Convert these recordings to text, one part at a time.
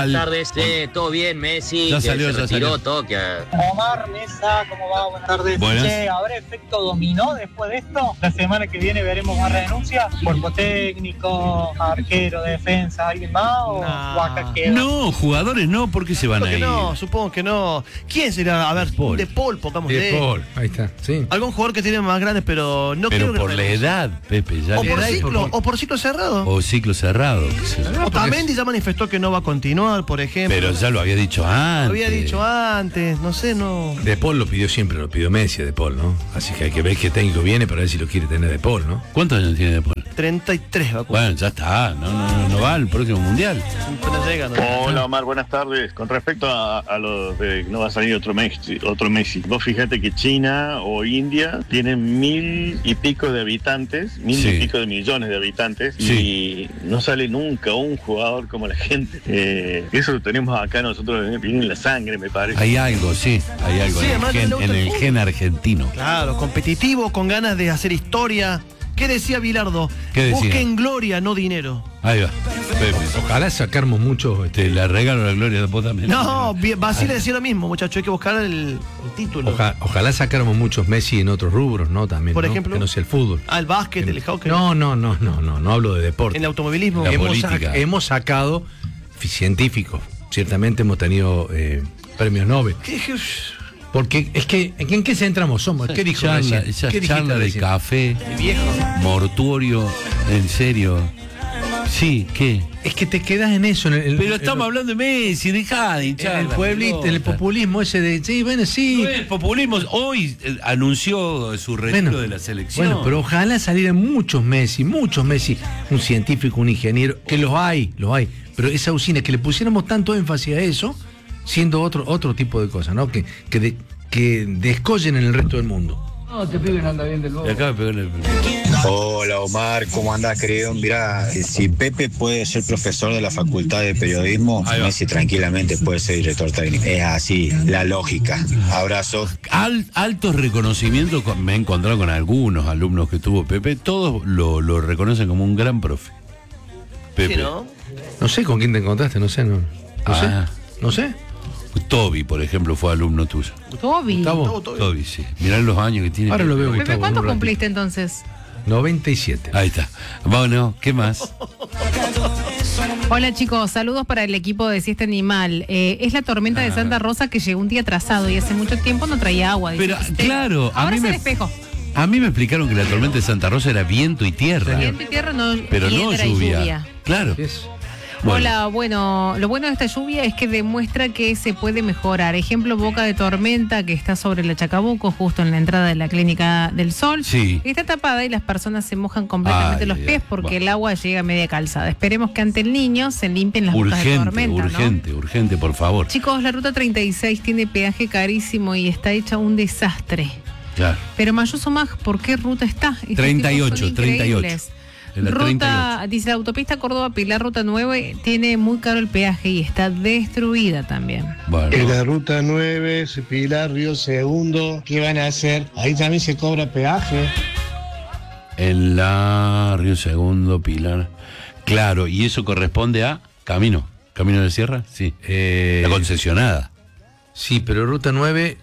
tal? Buenas tardes, todo bien, Messi, Ya que salió, se ya retiró, salió. toque. Omar, Mesa, ¿cómo va? Buenas tardes. Buenas. Che, ¿habrá efecto dominó después de esto? La semana que viene veremos más renuncias. Cuerpo técnico, arquero, defensa, ¿alguien más? ¿O acá queda? No, jugadores no, ¿por qué se van Supongo a que ir? no, supongo que no. ¿Quién será? A ver, Paul. De Paul, pongamos De de. Paul, ahí está, sí. Algún jugador que tiene más grandes, pero no Pero creo que por la renuncie. edad, Pepe, ya O la por edad y ciclo, o por ciclo cerrado. o ciclo cerrado. qué sé yo. Otamendi ya manifestó que no va a continuar, por ejemplo. Pero ya lo había dicho antes. Lo había dicho antes, no sé, no. De Paul lo pidió siempre, lo pidió Messi a De Paul, ¿no? Así que hay que ver qué técnico viene para ver si lo quiere tener De Paul, ¿no? ¿Cuántos años tiene después? 33 va a cumplir. Bueno, ya está, no va al próximo mundial. No llega, no. Hola Omar, buenas tardes. Con respecto a lo de que no va a salir otro Messi, vos fíjate que China o India tienen 1000 y pico de habitantes, 1000 Sí. y pico de millones de habitantes, Sí. y no sale nunca un jugador como la gente. Eso lo tenemos acá nosotros, viene en la sangre, me parece. Hay algo, sí, hay algo Sí, en, además el que gen, le gusta en el el fútbol. gen argentino. Claro, competitivo, con ganas de hacer historia. ¿Qué decía Bilardo? ¿Qué decía? Busquen gloria, no dinero. Ahí va, Pepe. Ojalá sacáramos mucho. Te la regalo la gloria de vos también. No, Basile decía lo mismo, muchachos. Hay que buscar el título. Ojalá sacáramos muchos Messi en otros rubros, ¿no? También. Por ¿no? ejemplo. Que no sea el fútbol. El básquet, el hockey. No hablo de deporte. En el automovilismo. La hemos, política. hemos sacado científicos. Ciertamente hemos tenido premios Nobel. Porque es que, ¿en qué centramos? Somos. ¿Qué dijo Charla, recién? esa ¿Qué dijiste charla de recién? café, Viejo. mortuorio, en serio. Sí, ¿qué? Es que te quedas en eso. Pero estamos hablando de Messi, dejá de hinchar en el la pueblito, en el pelota. populismo ese de. Sí, bueno, sí. No es populismo. Hoy anunció su retiro Bueno, de la selección. Bueno, pero ojalá salieran muchos Messi, un científico, un ingeniero, que los hay. Pero esa usina, que le pusiéramos tanto énfasis a eso, siendo otro tipo de cosas, ¿no? Que descollen en el resto del mundo. Y acá me pegó en el... Hola Omar, ¿cómo andás querido? Mirá, si Pepe puede ser profesor de la Facultad de Periodismo, Ahí va. Messi tranquilamente puede ser director técnico. Es así, la lógica. Abrazo. Altos reconocimientos, me he encontrado con algunos alumnos que tuvo Pepe, todos lo reconocen como un gran profe. Pepe. Sí, ¿no? No sé con quién te encontraste, no sé. Ah. No sé. Toby, por ejemplo, fue alumno tuyo. Toby. Gustavo. Toby, sí. Mirá los años que tiene. Ahora lo veo, Pepe, Gustavo. ¿cuánto en un ratito. cumpliste entonces? 97. Ahí está. Bueno, ¿qué más? Hola chicos, saludos para el equipo de Siesta Animal. Es la tormenta de Santa Rosa que llegó un día atrasado y hace mucho tiempo no traía agua. dice Pero, Esteban. claro, a Ahora mí es el me- espejo. A mí me explicaron que la tormenta de Santa Rosa era viento y tierra. Viento y tierra no, Pero no piedra y lluvia. Claro. Es- Bueno. Hola, bueno, lo bueno de esta lluvia es que demuestra que se puede mejorar. Ejemplo, Boca de Tormenta, que está sobre la Chacabuco, justo en la entrada de la Clínica del Sol. Sí. Está tapada y las personas se mojan completamente Ay, los ay, pies ay. porque Bueno. el agua llega a media calzada. Esperemos que ante el niño se limpien las bocas de tormenta, ¿no? Urgente, por favor. Chicos, la ruta 36 tiene peaje carísimo y está hecha un desastre. Claro. Pero Mayuso Mag, ¿por qué ruta está? Estos 38, tipos son 38. increíbles. En la Ruta, 38. dice la autopista Córdoba-Pilar, ruta 9, tiene muy caro el peaje y está destruida también. Bueno. En la ruta 9, Pilar, Río Segundo, ¿qué van a hacer? Ahí también se cobra peaje. En la Río Segundo, Pilar. Claro, y eso corresponde a Camino. ¿Camino de Sierra? Sí. La concesionada. Sí, pero Ruta 9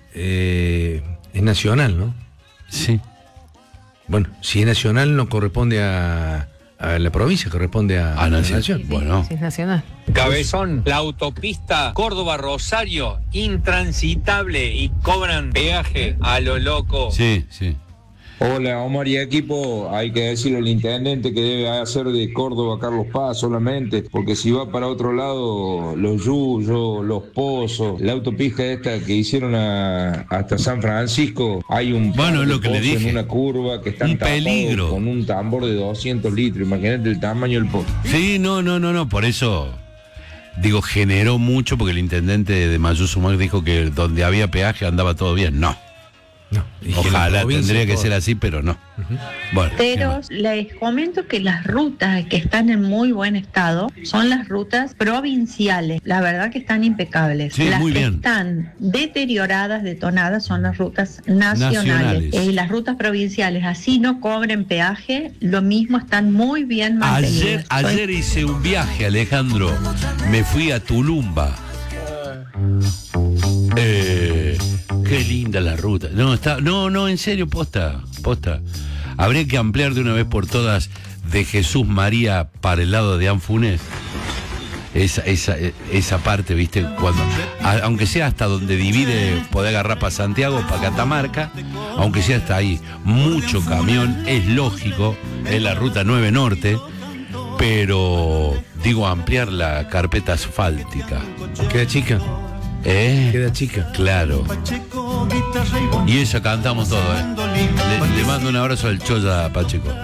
es nacional, ¿no? Sí. Bueno, si es nacional no corresponde a la provincia, corresponde a la nación. nación. Bueno. Sí, es nacional. Cabezón, la autopista Córdoba-Rosario, intransitable y cobran peaje a lo loco. Sí, sí. Hola Omar y equipo, hay que decirle al intendente que debe hacer de Córdoba a Carlos Paz solamente, porque si va para otro lado, los Yuyos, los Pozos, la autopista esta que hicieron hasta San Francisco, hay un Bueno, es lo que le pozo dije. en una curva que están Un tapados peligro. con un tambor de 200 litros, imagínate el tamaño del pozo. Sí, no, por eso digo, generó mucho porque el intendente de Mayuso Mag dijo que donde había peaje andaba todo bien. No. No. Ojalá, tendría que ser así, pero no. Bueno, pero les comento que las rutas que están en muy buen estado son las rutas provinciales. La verdad que están impecables. Sí, las muy que bien. están deterioradas, detonadas, son las rutas nacionales. Y las rutas provinciales, así no cobren peaje, lo mismo, están muy bien mantenidas. Ayer hice un viaje, Alejandro. Me fui a Tulumba. Qué linda la ruta. No, en serio, posta. Habría que ampliar de una vez por todas de Jesús María para el lado de Anfunes. Esa parte, ¿viste? Cuando, aunque sea hasta donde divide, poder agarrar para Santiago, para Catamarca, aunque sea hasta ahí, mucho camión, es lógico, es la ruta 9 Norte, pero digo, ampliar la carpeta asfáltica. Queda chica. Queda chica. Claro. Y esa cantamos todo, Le mando un abrazo al Choya Pacheco.